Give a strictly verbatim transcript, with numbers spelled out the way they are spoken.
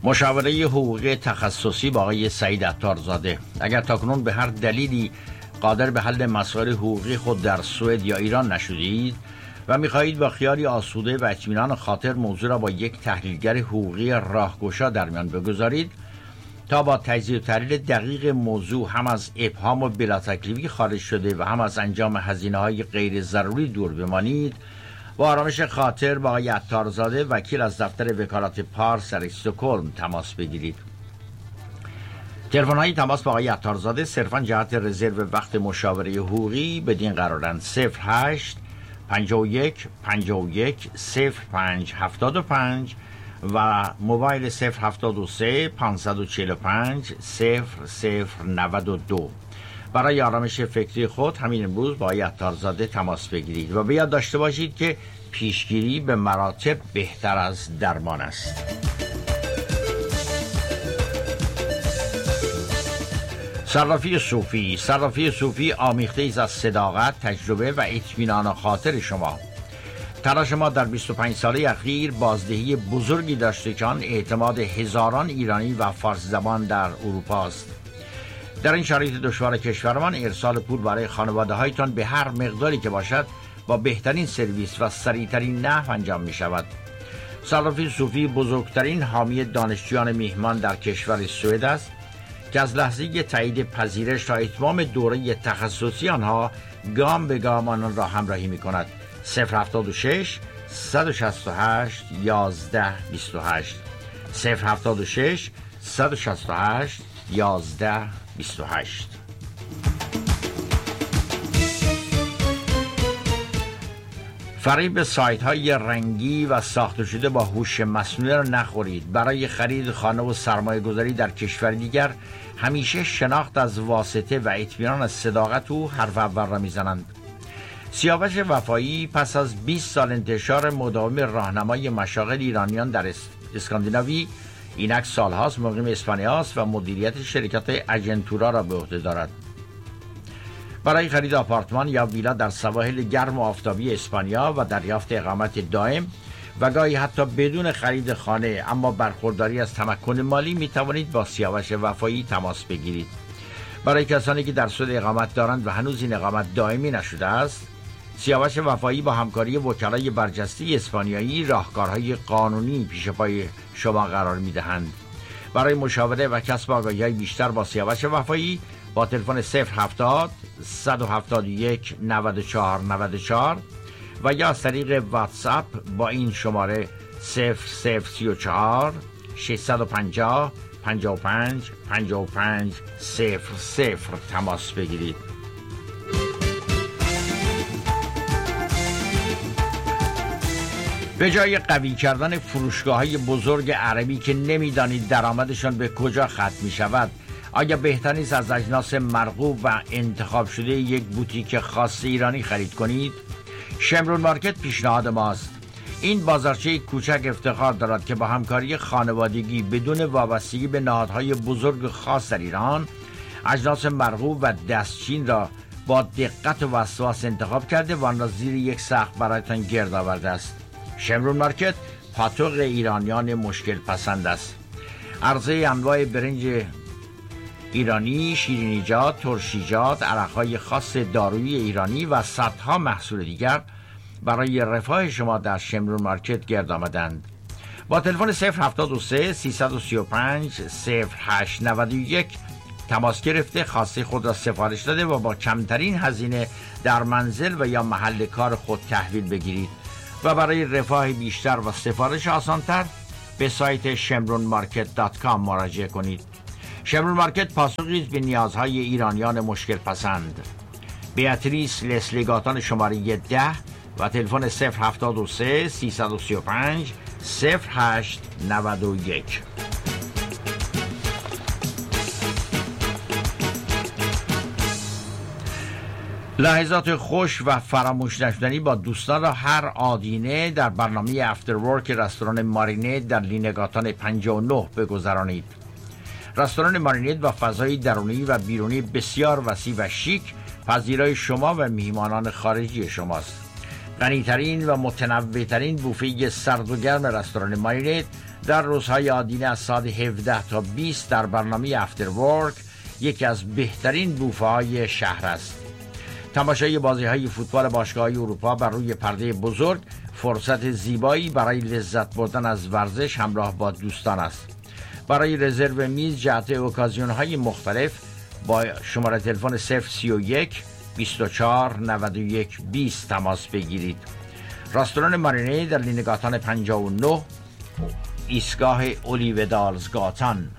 مشاوره حقوقی تخصصی با آقای سعید عطارزاده. اگر تاکنون به هر دلیلی قادر به حل مسائل حقوقی خود در سوئد یا ایران نشدید و می‌خواهید با خیالی آسوده و اطمینان خاطر موضوع را با یک تحلیلگر حقوقی راهگشا در میان بگذارید تا با تجزیه و تحلیل دقیق موضوع هم از ابهام و بلا تکلیفی خارج شده و هم از انجام هزینه‌های غیر ضروری دور بمانید، با آرامش خاطر با آقای عطارزاده وکیل از دفتر وکالت پارس در استکهلم تماس بگیرید. تلفن‌های تماس با آقای عطارزاده صرفاً جهت رزرو وقت مشاوره حقوقی بدین قرارند: صفر هشت پنجاه و یک پنجاه و یک صفر پنج هفتاد و پنج و موبایل صفر هفتاد و سه پانصد و چهل و پنج صفر صفر نود و دو. برای آرامش فکری خود همین امروز با آقای عطارزاده تماس بگیرید و به یاد داشته باشید که پیشگیری به مراتب بهتر از درمان است. صرافی صوفی. صرافی صوفی آمیخته ایست از صداقت، تجربه و اطمینان خاطر شما. تلاش ما در بیست و پنج ساله اخیر بازدهی بزرگی داشته که آن اعتماد هزاران ایرانی و فارسی زبان در اروپا است. در این شرایط دشوار کشورمان ارسال پول برای خانواده هایتان به هر مقداری که باشد با بهترین سرویس و سریعترین نحو انجام می شود. صرافی صوفی بزرگترین حامی دانشجویان میهمان در کشور سوئد است که از لحظه تایید پذیرش تا اتمام دوره تخصصی آنها گام به گام آنان را همراهی می کند. صفر هفتاد و شش صد و شصت و هشت یازده بیست و هشت صفر هفتاد و شش صد و شصت و هشت یازده بیست و هشت. فریب سایت های رنگی و ساخته شده با هوش مصنوعی را نخورید. برای خرید خانه و سرمایه گذاری در کشور دیگر همیشه شناخت از واسطه و اطمینان از صداقت او حرف اول را میزنند. سیاوش وفایی پس از بیست سال انتشار مداوم راهنمای مشاغل ایرانیان در اسکاندیناوی، اینک سالهاست مقیم اسپانیا است و مدیریت شرکت اجنتورا را به عهده دارد. برای خرید آپارتمان یا ویلا در سواحل گرم و آفتابی اسپانیا و دریافت اقامت دائم و گاهی حتی بدون خرید خانه اما برخورداری از تمکن مالی می توانید با سیاوش وفایی تماس بگیرید. برای کسانی که در سوئد اقامت دارند و هنوز این اقامت دائمی نشده است، سیاوش وفایی با همکاری وکلای برجسته اسپانیایی راهکارهای قانونی پیش پای شما قرار می‌دهند. برای مشاوره و کسب آگاهی‌های بیشتر با سیاوش وفایی با تلفن صفر هفتاد صد و هفتاد و یک نود و چهار نود و چهار و یا از طریق واتساپ با این شماره صفر صفر سی و چهار ششصد و پنجاه پنجاه و پنج پنجاه و پنج صفر صفر تماس بگیرید. به جای قوی کردن فروشگاه‌های بزرگ عربی که نمی‌دانید درآمدشان به کجا ختم می‌شود، آیا بهتر نیست از اجناس مرغوب و انتخاب شده یک بوتیک خاص ایرانی خرید کنید؟ شمرون مارکت پیشنهاد ماست. این بازارچه کوچک افتخار دارد که با همکاری خانوادگی بدون وابستگی به نهادهای بزرگ خاص در ایران اجناس مرغوب و دستچین را با دقت و وسواس انتخاب کرده و آن را زیر یک سقف برایتان گرد آورده است. شمرون مارکت پاتوق ایرانیان مشکل پسند است. عرضه انواع برنج ایرانی، شیرینیجات، ترشیجات، عرقهای خاص دارویی ایرانی و صدها محصول دیگر برای رفاه شما در شمرون مارکت گرد آمدند. با تلفن صفر هفتاد و سه سیصد و سی و پنج صفر هشت نود و یک تماس گرفته خواسته خود را سفارش داده و با کمترین هزینه در منزل و یا محل کار خود تحویل بگیرید و برای رفاه بیشتر و سفارش آسانتر به سایت شمرون مارکت دات کام مراجعه کنید. شمرون مارکت پاسخی است به نیازهای ایرانیان مشکل پسند. بیاتریس لسلیگاتان شماره ده و تلفن صفر هفتاد و سه سیصد و سی و پنج صفر هشت نود و یک. لحظات خوش و فراموش نشدنی با دوستان را هر آدینه در برنامه افتر ورک رستوران مارینید در لینگاتان پنجاه و نه بگذرانید. رستوران مارینید با فضای درونی و بیرونی بسیار وسیع و شیک پذیرای شما و میهمانان خارجی شماست. غنی‌ترین و متنوع‌ترین بوفه سرد و گرم رستوران مارینیت در روزهای آدینه از ساعت هفده تا بیست در برنامه افتر ورک یکی از بهترین بوفه های شهر است. تماشای بازی های فوتبال باشگاه‌های اروپا بر روی پرده بزرگ فرصت زیبایی برای لذت بردن از ورزش همراه با دوستان است. برای رزرو میز جهت اوکازیون های مختلف با شماره تلفن صفر سی و یک بیست و چهار نود و یک بیست تماس بگیرید. رستوران مارینی در لینگاتان پنجاه و نه ایستگاه اولیو دالزگاتان.